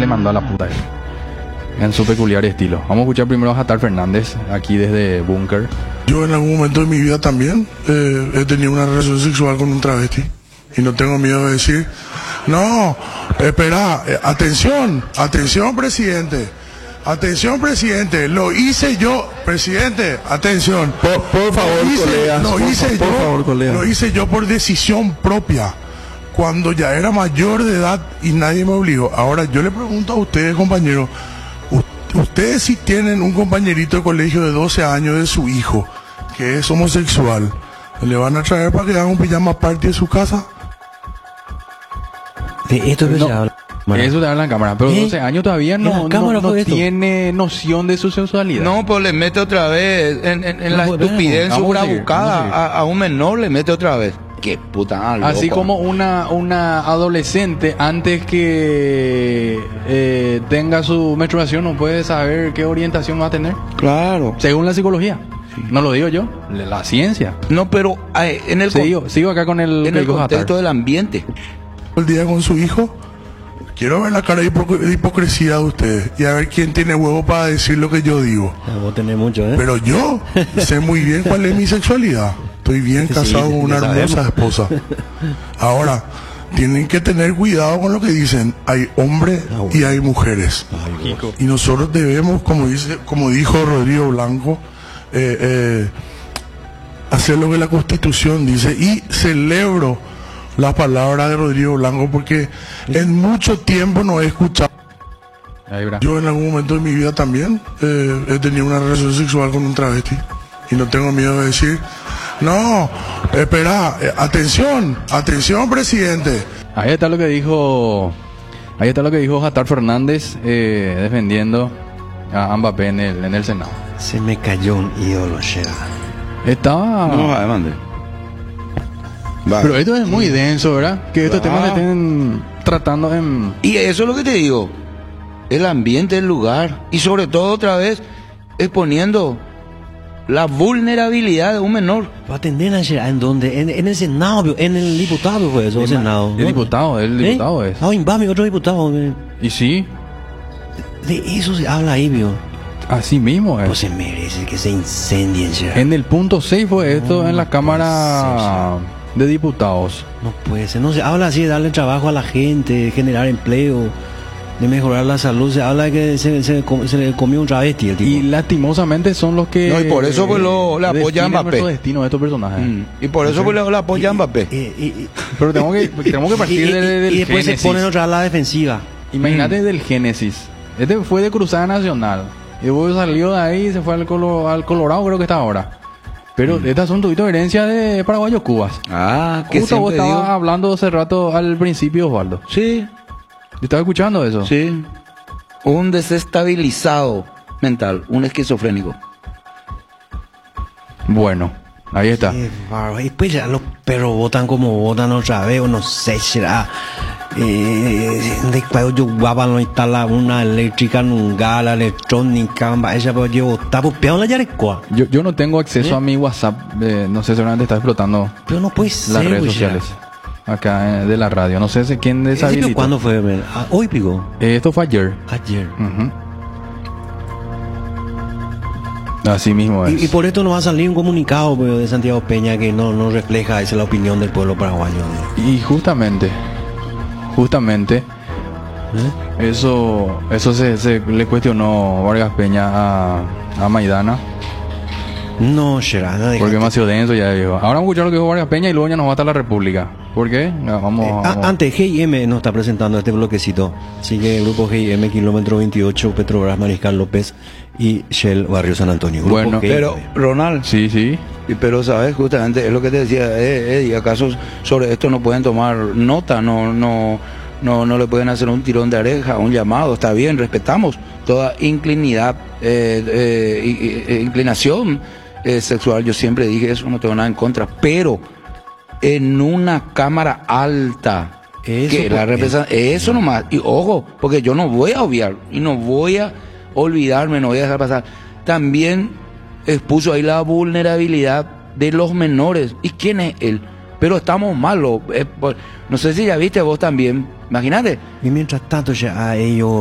le mandó a la puta a él, en su peculiar estilo. Vamos a escuchar primero a Jatar Fernández, aquí desde Búnker. Yo en algún momento de mi vida también he tenido una relación sexual con un travesti y no tengo miedo de decir, no, espera, atención, presidente. Atención, presidente, lo hice yo, presidente, atención. Por favor, colegas. Lo hice yo por decisión propia, cuando ya era mayor de edad y nadie me obligó. Ahora, yo le pregunto a ustedes, compañeros, ustedes si tienen un compañerito de colegio de 12 años de su hijo, que es homosexual, ¿le van a traer para que haga un pijama party de su casa? De esto que No. se habla. Eso te habla en cámara, pero 12 años todavía no tiene noción de su sexualidad. No, pues le mete otra vez en la estupidez, en su Vamos a seguir. bravucada a un menor le mete otra vez. Qué puta loco. Así como una adolescente antes que tenga su menstruación no puede saber qué orientación va a tener, Claro. según la psicología. No lo digo yo, la ciencia. No, pero en el Sigo acá con el en el contexto del ambiente. El día con su hijo, quiero ver la cara de hipocresía de ustedes y a ver quién tiene huevo para decir lo que yo digo. Vos tenés mucho, ¿eh? Pero yo sé muy bien cuál es mi sexualidad. Estoy bien Sí, casado con una ya hermosa sabemos. esposa. Ahora, tienen que tener cuidado con lo que dicen. Hay hombres y hay mujeres. Y nosotros debemos, como dijo Rodrigo Blanco, hacer lo que la Constitución dice. Y celebro las palabras de Rodrigo Blanco porque en mucho tiempo no he escuchado. Ahí verá. Yo en algún momento de mi vida también he tenido una relación sexual con un travesti y no tengo miedo de decir, no, espera, atención, presidente. Ahí está lo que dijo Jatar Fernández defendiendo a Mbappé en el Senado. Se me cayó un ídolo, Shera. Estaba... No, mande. Pero esto es muy denso, ¿verdad? Que estos temas se estén tratando en... Y eso es lo que te digo. El ambiente, el lugar. Y sobre todo otra vez exponiendo la vulnerabilidad de un menor. ¿Va a atender a Shera? ¿En dónde? En el Senado, en el diputado fue eso, el Senado. El diputado es. Ah, Imbami, otro diputado. Y sí, De eso se habla ahí, vio. así mismo es. Pues se merece que se incendien, Shera. En el punto 6 fue esto en la Cámara de Diputados. No puede ser, no se habla así de darle trabajo a la gente, de generar empleo, de mejorar la salud. Se habla de que se le comió un travesti el tipo. Y lastimosamente son los que... No, y por eso pues le apoya a definen Mbappé. nuestro destino de estos personajes. Y por eso pues le apoya a Mbappé. Pero tenemos que partir del y después génesis. se ponen otra a la defensiva. Imagínate del génesis. Este fue de Cruzada Nacional. Y luego salió de ahí y se fue al Colorado, creo que está ahora. Pero estas son tuvitos herencias de paraguayos cubas. Ah, que Justo vos siempre estabas digo. hablando hace rato al principio, Osvaldo. Sí, ¿Te estaba escuchando eso? sí. Un desestabilizado mental, un esquizofrénico. Bueno, ahí está. Qué bárbaro. Y pues ya los perros votan como votan otra vez, o no sé, será. Después yo guapa no instala una eléctrica, nunca la electrónica, ella pues llevo tapo peón la yarecoa. Yo no tengo acceso a mi WhatsApp. No sé, seguramente está explotando Pero no puede ser. las redes güey, sociales. Acá de la radio. No sé quién deshabilitó. ¿Cuándo fue? Hoy, pico. Esto fue ayer. Ayer. Ujú. Así mismo es. Y por esto no va a salir un comunicado pues, de Santiago Peña que no refleja esa la opinión del pueblo paraguayo. ¿No? Y justamente, eso se le cuestionó Vargas Peña a Maidana, No, Shera, porque es más denso ya dijo. Ahora vamos a escuchar lo que dijo Vargas Peña y luego ya nos va hasta la República. ¿Por qué? Vamos. Antes, GIM nos está presentando este bloquecito. Sigue el grupo GIM, kilómetro 28, Petrobras, Mariscal López y Shell, Barrio San Antonio. Grupo Bueno, GIM. Pero, Ronald, Sí. pero sabes, justamente es lo que te decía, Eddie, ¿acaso sobre esto no pueden tomar nota? No le pueden hacer un tirón de oreja, un llamado. Está bien, respetamos toda inclinación sexual. Yo siempre dije eso, no tengo nada en contra, pero en una cámara alta Eso, que la representa, eso nomás. Y ojo, porque yo no voy a obviar y no voy a olvidarme, no voy a dejar pasar. También expuso ahí la vulnerabilidad de los menores. ¿Y quién es él? Pero estamos malos. No sé si ya viste vos también. Imagínate. Y mientras tanto, ya a ellos